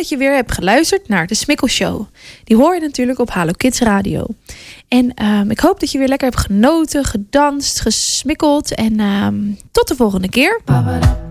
dat je weer hebt geluisterd naar de Smikkel Show. Die hoor je natuurlijk op Halo Kids Radio. En ik hoop dat je weer lekker hebt genoten, gedanst, gesmikkeld. En tot de volgende keer.